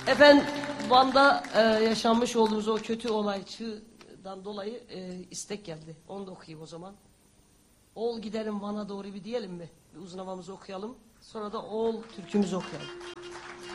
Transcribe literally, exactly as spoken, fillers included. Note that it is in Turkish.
Efendim Van'da e, yaşanmış olduğumuz o kötü olaydan dolayı e, istek geldi. Onu da okuyayım o zaman. Oğul giderim Van'a doğru bir diyelim mi? Bir uzun havamızı okuyalım. Sonra da oğul türkümüzü okuyalım.